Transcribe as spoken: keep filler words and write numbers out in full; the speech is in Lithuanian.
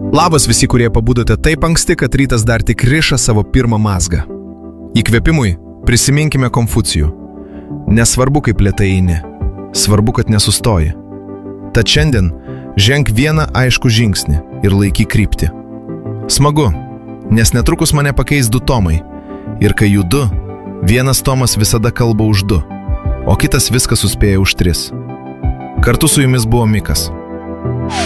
Labas visi, kurie pabudote taip anksti, kad rytas dar tik riša savo pirmą mazgą. Įkvėpimui prisiminkime Konfucijų. Nesvarbu, kaip lėtai eini, svarbu, kad nesustoji. Tad šiandien ženk vieną aiškų žingsnį ir laikyk kryptį. Smagu, nes netrukus mane pakeis du tomai. Ir kai jų du, vienas tomas visada kalba už du, o kitas viską suspėja už tris. Kartu su jumis buvo Mikas.